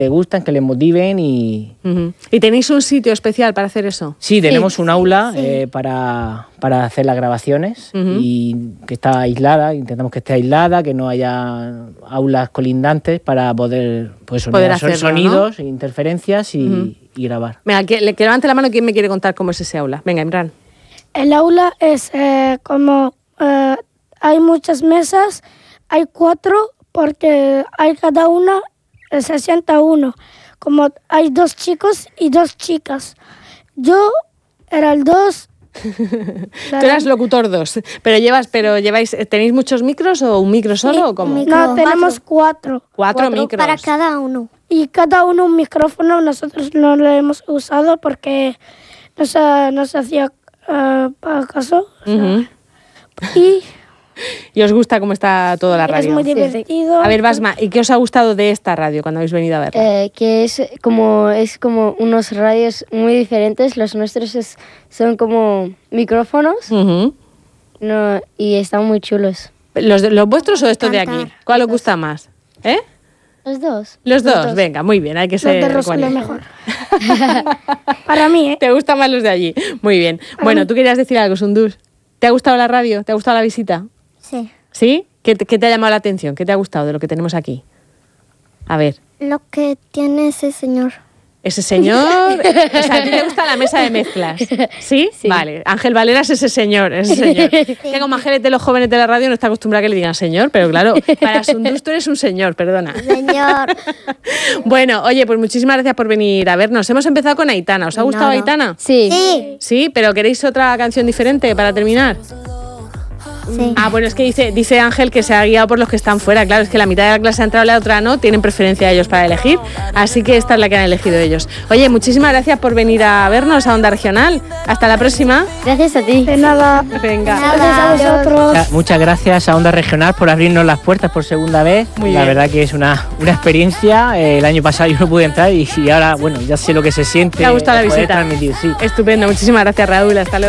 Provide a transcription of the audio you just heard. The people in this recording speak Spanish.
les gustan, que les motiven y... ¿Y tenéis un sitio especial para hacer eso? Sí, tenemos un aula para hacer las grabaciones y que está aislada, intentamos que esté aislada, que no haya aulas colindantes para poder hacer sonidos, ¿no? Interferencias y grabar. Venga, que levante la mano quien me quiere contar cómo es ese aula. Venga, Imran. El aula es como... hay muchas mesas, hay 4 porque hay cada una 61. Como hay 2 chicos y 2 chicas. Yo era el 2. Tú eras locutor 2. ¿Tenéis muchos micros o un micro solo o cómo? No, tenemos 4. 4 micros. Para cada uno. Y cada uno un micrófono. Nosotros no lo hemos usado porque no se hacía caso. ¿Y os gusta cómo está toda la radio? Es muy divertido. A ver, Basma, ¿y qué os ha gustado de esta radio cuando habéis venido a verla? Que es como unos radios muy diferentes. Los nuestros son como micrófonos y están muy chulos. ¿Los vuestros o estos de aquí? ¿Cuál os gusta más? Los dos. Los dos, venga, muy bien, hay que ser... Los de Rosario mejor. Para mí, ¿Te gustan más los de allí? Muy bien. Bueno, tú querías decir algo, Sundus. ¿Te ha gustado la radio? ¿Te ha gustado la visita? Sí. ¿Sí? ¿Qué te ha llamado la atención? ¿Qué te ha gustado de lo que tenemos aquí? A ver. Lo que tiene ese señor. Ese señor... O sea, ¿a ti te gusta la mesa de mezclas? ¿Sí? Sí. Vale. Ángel Valera es ese señor. Que como Ángel es de los jóvenes de la radio no está acostumbrado a que le digan señor, pero claro, para Sundus tú eres un señor, perdona. Señor. Bueno, oye, pues muchísimas gracias por venir a vernos. Hemos empezado con Aitana. ¿Os ha gustado Aitana? Sí. ¿Sí? ¿Pero queréis otra canción diferente para terminar? Sí. Ah, bueno, es que dice Ángel que se ha guiado por los que están fuera. Claro, es que la mitad de la clase ha entrado, la otra no. Tienen preferencia ellos para elegir. Así que esta es la que han elegido ellos. Oye, muchísimas gracias por venir a vernos a Onda Regional. Hasta la próxima. Gracias a ti. De nada. Venga. Gracias a vosotros. Muchas gracias a Onda Regional por abrirnos las puertas por segunda vez. La verdad que es una experiencia. El año pasado yo no pude entrar y ahora, bueno, ya sé lo que se siente. ¿Te ha gustado la visita? Transmitir, sí. Estupendo. Muchísimas gracias, Raúl. Hasta luego.